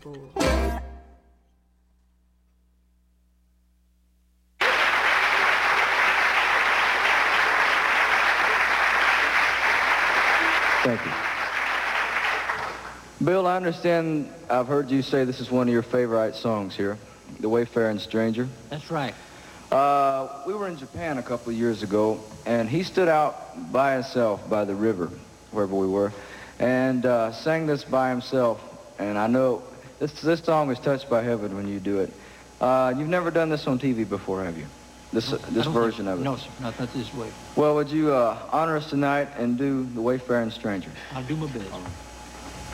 Thank you. Bill, I understand I've heard you say this is one of your favorite songs here, The Wayfaring Stranger. That's right. We were in Japan a couple of years ago, and he stood out by himself by the river, wherever we were, and sang this by himself. And I know this song is touched by heaven when you do it. You've never done this on TV before, have you? This version of it? No, sir. Not this way. Well, would you honor us tonight and do The Wayfaring Stranger? I'll do my best.